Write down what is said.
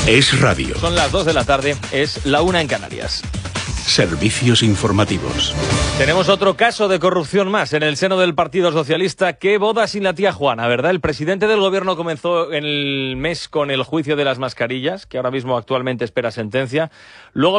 Es radio. Son las 2 de la tarde, es la 1 en Canarias. Servicios informativos. Tenemos otro caso de corrupción más en el seno del Partido Socialista. Qué boda sin la tía Juana, ¿verdad? El presidente del gobierno comenzó en el mes con el juicio de las mascarillas, que ahora mismo actualmente espera sentencia. Luego